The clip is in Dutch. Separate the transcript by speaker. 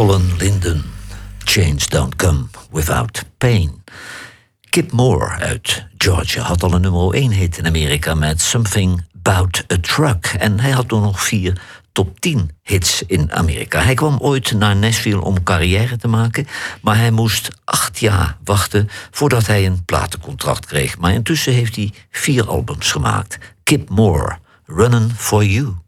Speaker 1: Colin Linden, Change Don't Come Without Pain. Kip Moore uit Georgia had al een nummer 1 hit in Amerika met Something About a Truck. En hij had toen nog 4 top 10 hits in Amerika. Hij kwam ooit naar Nashville om carrière te maken, maar hij moest 8 jaar wachten voordat hij een platencontract kreeg. Maar intussen heeft hij 4 albums gemaakt. Kip Moore, Runnin' For You.